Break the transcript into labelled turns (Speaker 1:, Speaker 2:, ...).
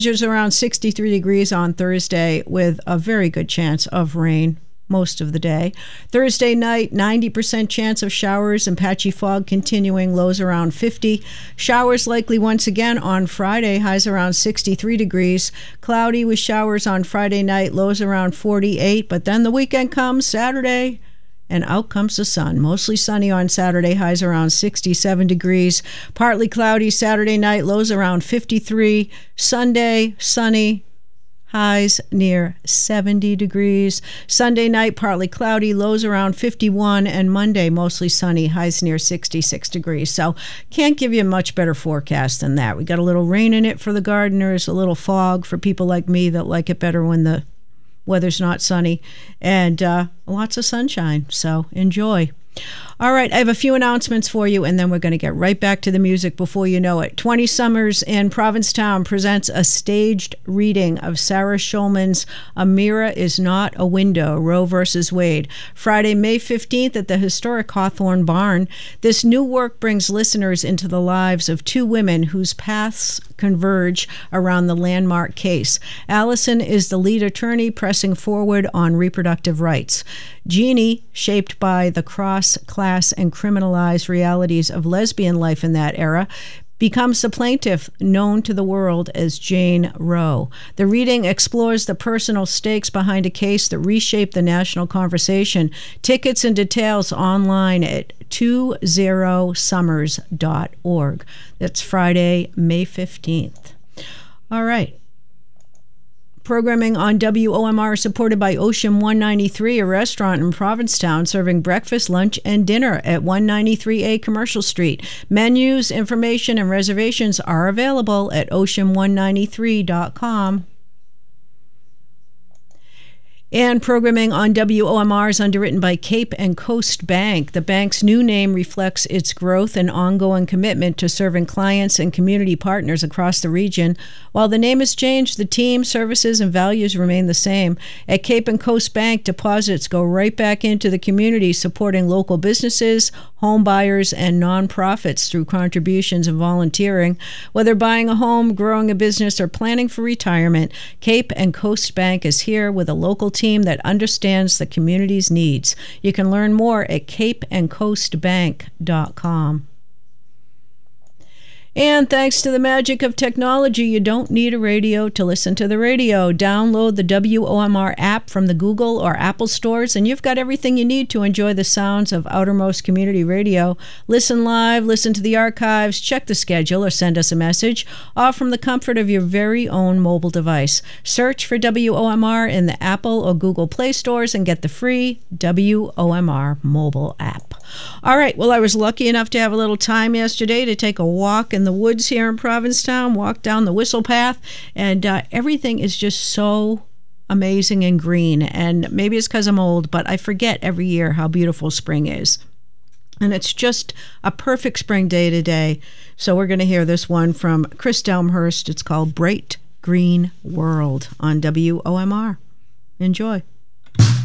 Speaker 1: Temperatures around 63 degrees on Thursday with a very good chance of rain most of the day. Thursday night, 90% chance of showers and patchy fog continuing, lows around 50. Showers likely once again on Friday, highs around 63 degrees. Cloudy with showers on Friday night, lows around 48. But then the weekend comes, Saturday, and out comes the sun. Mostly sunny on Saturday, highs around 67 degrees. Partly cloudy Saturday night, lows around 53. Sunday, sunny, highs near 70 degrees. Sunday night, partly cloudy, lows around 51. And Monday, mostly sunny, highs near 66 degrees. So can't give you a much better forecast than that. We got a little rain in it for the gardeners, a little fog for people like me that like it better when the weather's not sunny, and lots of sunshine. So enjoy. All right, I have a few announcements for you, and then we're going to get right back to the music before you know it. 20 Summers in Provincetown presents a staged reading of Sarah Schulman's A Mirror is Not a Window, Roe versus Wade, Friday, May 15th at the historic Hawthorne Barn. This new work brings listeners into the lives of two women whose paths converge around the landmark case. Allison is the lead attorney pressing forward on reproductive rights. Jeannie, shaped by the cross-class and criminalized realities of lesbian life in that era, becomes the plaintiff known to the world as Jane Roe. The reading explores the personal stakes behind a case that reshaped the national conversation. Tickets and details online at 20summers.org. That's Friday, May 15th. All right. Programming on WOMR supported by Ocean 193, a restaurant in Provincetown serving breakfast, lunch, and dinner at 193A Commercial Street. Menus, information, and reservations are available at ocean193.com. And programming on WOMR is underwritten by Cape and Coast Bank. The bank's new name reflects its growth and ongoing commitment to serving clients and community partners across the region. While the name has changed, the team, services, and values remain the same. At Cape and Coast Bank, deposits go right back into the community, supporting local businesses, home buyers, and nonprofits through contributions and volunteering. Whether buying a home, growing a business, or planning for retirement, Cape and Coast Bank is here with a local team that understands the community's needs. You can learn more at capeandcoastbank.com. And thanks to the magic of technology, you don't need a radio to listen to the radio. Download the WOMR app from the Google or Apple stores, and you've got everything you need to enjoy the sounds of Outermost Community Radio. Listen live, listen to the archives, check the schedule, or send us a message, all from the comfort of your very own mobile device. Search for WOMR in the Apple or Google Play stores and get the free WOMR mobile app. All right, well, I was lucky enough to have a little time yesterday to take a walk in the woods here in Provincetown, walk down the Whistle Path, and everything is just so amazing and green. And maybe it's because I'm old, but I forget every year how beautiful spring is. And it's just a perfect spring day today. So we're going to hear this one from Chris Delmhurst. It's called Bright Green World on WOMR. Enjoy.